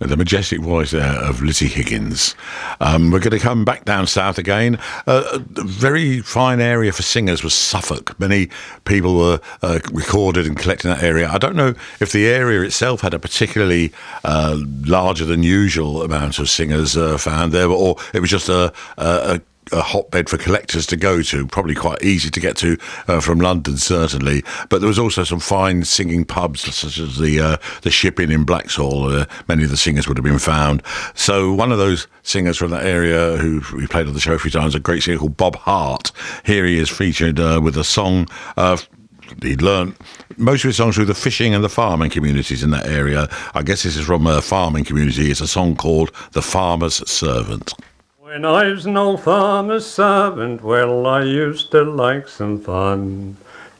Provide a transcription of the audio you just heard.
The majestic voice there of Lizzie Higgins. We're going to come back down south again. A very fine area for singers was Suffolk. Many people were recorded and collected in that area. I don't know if the area itself had a particularly larger than usual amount of singers found there, or it was just a hotbed for collectors to go to, probably quite easy to get to from London, certainly. But there was also some fine singing pubs, such as the Ship Inn in Blaxhall. Many of the singers would have been found. So one of those singers from that area who we played on the show a few times, a great singer called Bob Hart. Here he is featured with a song he'd learnt most of his songs through the fishing and the farming communities in that area. I guess this is from a farming community. It's a song called The Farmer's Servant. When I was an old farmer's servant, well, I used to like some fun.